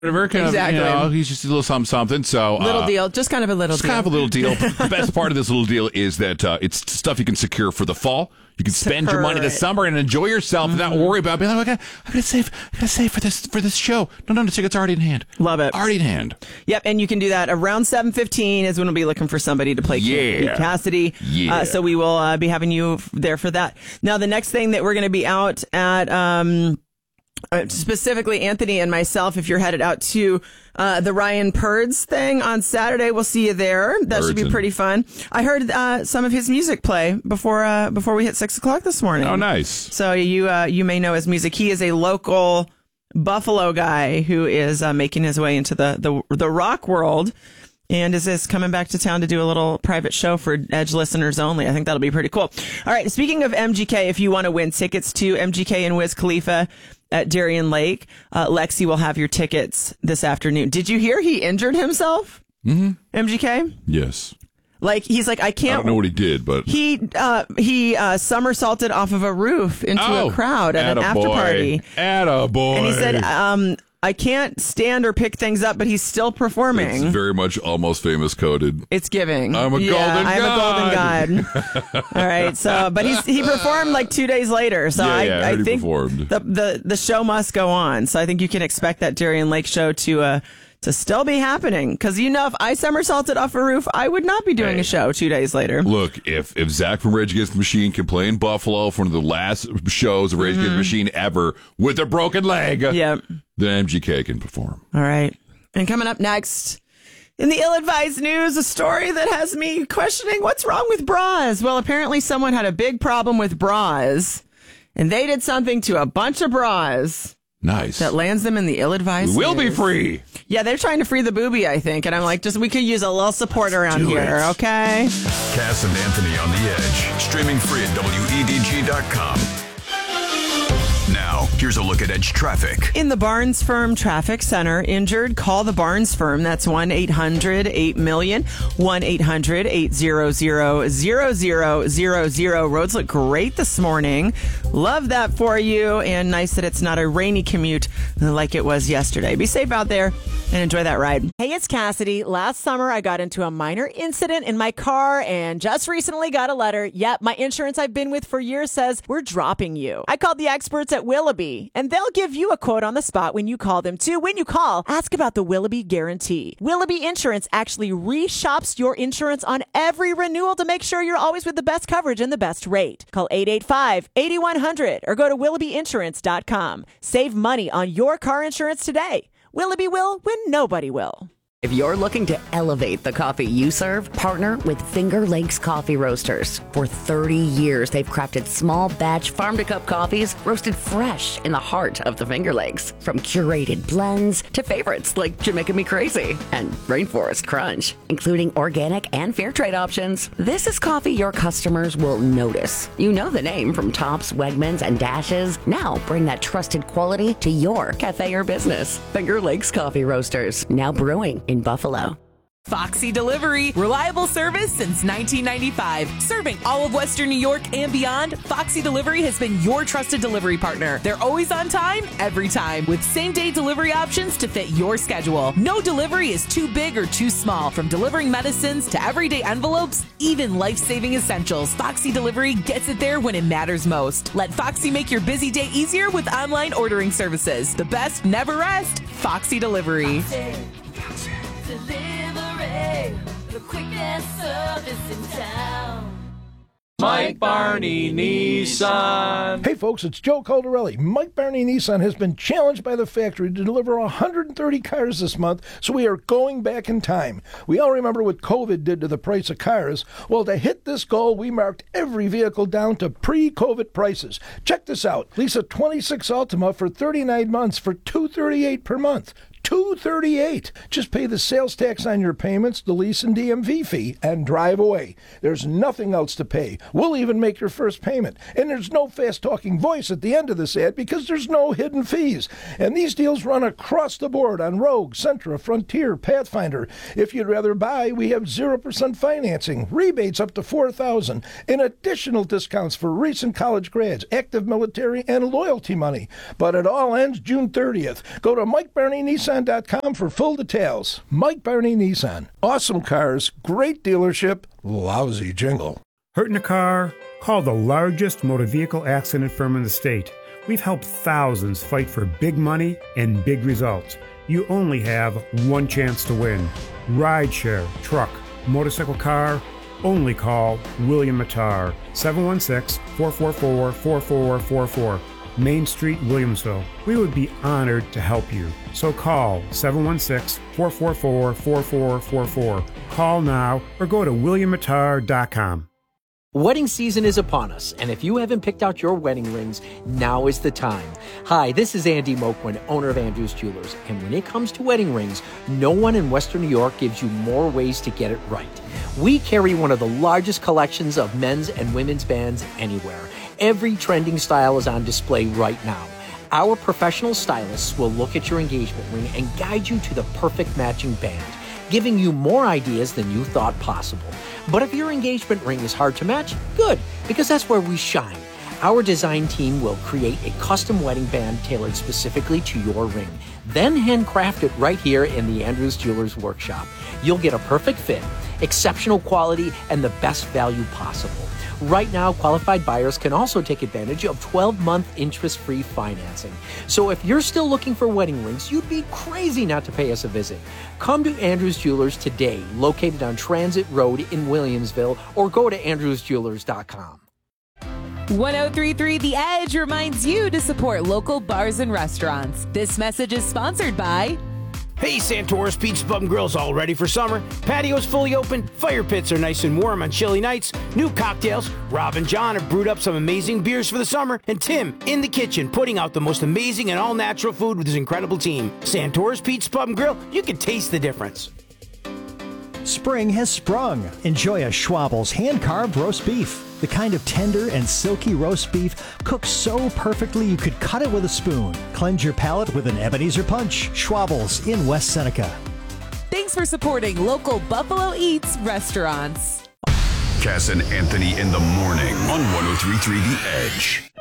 Whatever, kind Exactly. of, he's just a little something. So Little deal. Just kind of a little It's deal. kind of a little deal. The best part of this little deal is that it's stuff you can secure for the fall. You can spend your money this summer and enjoy yourself and not worry about being like, I gotta save for this show. No, the ticket's already in hand. Love it. Already in hand. Yep, and you can do that around 7:15 is when we'll be looking for somebody to play Pete Cassidy. Yeah. So we will be having you there for that. Now, the next thing that we're going to be out at, specifically Anthony and myself, if you're headed out to the Ryan Purds thing on Saturday, we'll see you there. That should be pretty fun. I heard some of his music play before we hit 6 o'clock this morning. Oh, nice. So you may know his music. He is a local Buffalo guy who is making his way into the rock world. And is coming back to town to do a little private show for Edge listeners only. I think that'll be pretty cool. All right. Speaking of MGK, if you want to win tickets to MGK and Wiz Khalifa at Darien Lake, Lexi will have your tickets this afternoon. Did you hear he injured himself? Mm-hmm. MGK? Yes. He's like, I can't. I don't know what he did, but he somersaulted off of a roof into a crowd at an after party. Attaboy. And he said, I can't stand or pick things up, but he's still performing. It's very much Almost Famous coded. It's giving. I'm a golden god. I'm a golden god. All right. So, but he performed like 2 days later. So I think the show must go on. So I think you can expect that Darien Lake show to still be happening. Because, if I somersaulted off a roof, I would not be doing a show 2 days later. Look, if Zach from Rage Against the Machine can play in Buffalo for one of the last shows of Rage Against the Machine ever with a broken leg, then MGK can perform. All right. And coming up next, in the ill-advised news, a story that has me questioning what's wrong with bras. Well, apparently someone had a big problem with bras, and they did something to a bunch of bras. Nice. That lands them in the ill-advised We'll news. be free. Yeah, they're trying to free the boobie, I think. And I'm like, we could use a little support around here, okay? Cass and Anthony on the Edge. Streaming free at WEDG.com. Now, here's a look at Edge traffic. In the Barnes Firm Traffic Center, injured, call the Barnes Firm. That's 1-800-8-MILLION, 1-800-800-0000. Roads look great this morning. Love that for you, and nice that it's not a rainy commute like it was yesterday. Be safe out there and enjoy that ride. Hey, it's Cassidy. Last summer, I got into a minor incident in my car and just recently got a letter. Yep, my insurance I've been with for years says we're dropping you. I called the experts at Willoughby, and they'll give you a quote on the spot when you call them too. When you call, ask about the Willoughby Guarantee. Willoughby Insurance actually reshops your insurance on every renewal to make sure you're always with the best coverage and the best rate. Call 885-8100 or go to willoughbyinsurance.com. Save money on your car insurance today. Willoughby will when nobody will. If you're looking to elevate the coffee you serve, partner with Finger Lakes Coffee Roasters. For 30 years, they've crafted small batch farm-to-cup coffees roasted fresh in the heart of the Finger Lakes. From curated blends to favorites like Jamaica Me Crazy and Rainforest Crunch, including organic and fair trade options. This is coffee your customers will notice. You know the name from Tops, Wegmans, and Dashes. Now bring that trusted quality to your cafe or business. Finger Lakes Coffee Roasters, now brewing in Buffalo. Foxy Delivery, reliable service since 1995. Serving all of Western New York and beyond, Foxy Delivery has been your trusted delivery partner. They're always on time, every time, with same-day delivery options to fit your schedule. No delivery is too big or too small. From delivering medicines to everyday envelopes, even life-saving essentials, Foxy Delivery gets it there when it matters most. Let Foxy make your busy day easier with online ordering services. The best never rest, Foxy Delivery. Delivery, the quickest service in town. Mike Barney Nissan. Hey folks, it's Joe Caldarelli. Mike Barney Nissan has been challenged by the factory to deliver 130 cars this month, so we are going back in time. We all remember what COVID did to the price of cars. Well, to hit this goal, we marked every vehicle down to pre-COVID prices. Check this out. Lease a 26 Altima for 39 months for $238 per month. $238. Just pay the sales tax on your payments, the lease and DMV fee, and drive away. There's nothing else to pay. We'll even make your first payment. And there's no fast-talking voice at the end of this ad because there's no hidden fees. And these deals run across the board on Rogue, Sentra, Frontier, Pathfinder. If you'd rather buy, we have 0% financing, rebates up to $4,000, and additional discounts for recent college grads, active military, and loyalty money. But it all ends June 30th. Go to MikeBarneyNissan.com MikeBarneyNissan.com for full details. Mike Barney Nissan. Awesome cars, great dealership, lousy jingle. Hurt in a car? Call the largest motor vehicle accident firm in the state. We've helped thousands fight for big money and big results. You only have one chance to win. Rideshare, truck, motorcycle, car, only call William Mattar, 716-444-4444, Main Street, Williamsville. We would be honored to help you. So call 716-444-4444. Call now or go to williammattar.com. Wedding season is upon us, and if you haven't picked out your wedding rings, now is the time. Hi, this is Andy Moquin, owner of Andrews Jewelers, and when it comes to wedding rings, no one in Western New York gives you more ways to get it right. We carry one of the largest collections of men's and women's bands anywhere. Every trending style is on display right now. Our professional stylists will look at your engagement ring and guide you to the perfect matching band, giving you more ideas than you thought possible. But if your engagement ring is hard to match, good, because that's where we shine. Our design team will create a custom wedding band tailored specifically to your ring, then handcraft it right here in the Andrews Jewelers workshop. You'll get a perfect fit, exceptional quality, and the best value possible. Right now, qualified buyers can also take advantage of 12-month interest-free financing. So if you're still looking for wedding rings, you'd be crazy not to pay us a visit. Come to Andrews Jewelers today, located on Transit Road in Williamsville, or go to andrewsjewelers.com. 1033 The Edge reminds you to support local bars and restaurants. This message is sponsored by... Hey, Santoris Pizza Pub and Grill's all ready for summer. Patio's fully open, fire pits are nice and warm on chilly nights, new cocktails. Rob and John have brewed up some amazing beers for the summer, and Tim in the kitchen putting out the most amazing and all-natural food with his incredible team. Santoris Pizza Pub and Grill, you can taste the difference. Spring has sprung. Enjoy a Schwabel's hand-carved roast beef. The kind of tender and silky roast beef cooked so perfectly you could cut it with a spoon. Cleanse your palate with an Ebenezer Punch. Schwabel's in West Seneca. Thanks for supporting local Buffalo Eats restaurants. Cass and Anthony in the morning on 103.3 The Edge.